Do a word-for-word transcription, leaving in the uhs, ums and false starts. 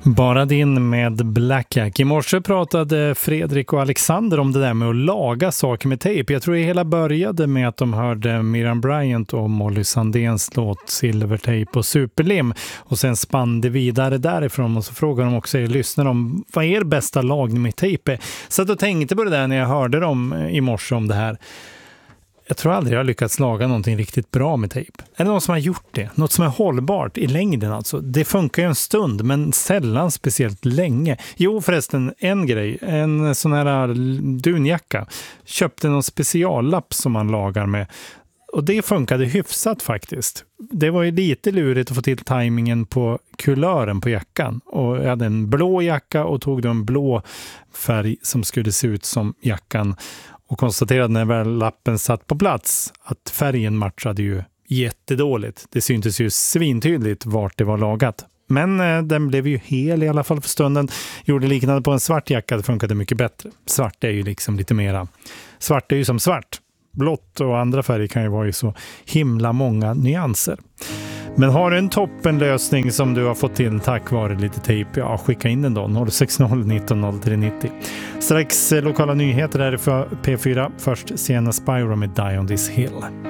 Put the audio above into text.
Bara din med Black Jack. I morse pratade Fredrik och Alexander om det där med att laga saker med tejp. Jag tror det hela började med att de hörde Miriam Bryant och Molly Sandéns låt Silvertejp och Superlim. Och sen spann det vidare därifrån och så frågade de också er lyssnare om vad är er bästa lagning med tejp är. Så att jag tänkte på det där när jag hörde dem i morse om det här. Jag tror aldrig jag har lyckats laga någonting riktigt bra med tejp. Är det någon som har gjort det? Något som är hållbart i längden alltså. Det funkar ju en stund men sällan speciellt länge. Jo förresten, en grej. En sån här dunjacka. Köpte någon speciallapp som man lagar med. Och det funkade hyfsat faktiskt. Det var ju lite lurigt att få till tajmingen på kulören på jackan. Och jag hade en blå jacka och tog då en blå färg som skulle se ut som jackan. Och konstaterade när väl lappen satt på plats att färgen matchade ju jättedåligt. Det syntes ju svintydligt vart det var lagat. Men eh, den blev ju hel i alla fall för stunden. Gjorde liknande på en svart jacka, det funkade mycket bättre. Svart är ju liksom lite mera. Svart är ju som svart. Blått och andra färger kan ju vara i så himla många nyanser. Men har du en toppenlösning som du har fått till tack vare lite tejp, ja skicka in den då, noll sex noll nitton noll tre nittio. Strax eh, lokala nyheter här för P fyra, först Sienna Spyro med Die on this hill.